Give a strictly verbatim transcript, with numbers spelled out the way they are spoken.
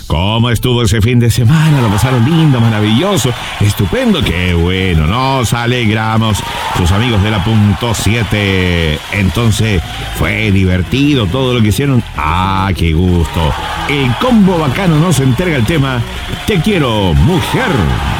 ¿Cómo estuvo ese fin de semana? Lo pasaron lindo, maravilloso, estupendo. Qué bueno, nos alegramos, sus amigos de la punto siete. Entonces, ¿fue divertido todo lo que hicieron? ¡Ah, qué gusto! El combo bacano nos entrega el tema Te quiero, mujer.